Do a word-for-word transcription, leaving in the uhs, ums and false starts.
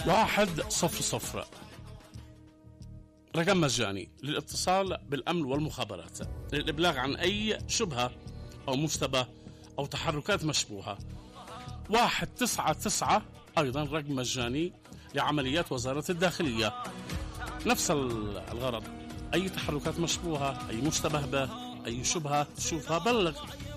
واحد صفر صفر رقم مجاني للاتصال بالأمن والمخابرات للإبلاغ عن أي شبهة أو مشتبه أو تحركات مشبوهة. واحد تسعة تسعة أيضا رقم مجاني لعمليات وزارة الداخلية، نفس الغرض، أي تحركات مشبوهة، أي مشتبه به، أي شبهة تشوفها بلغ.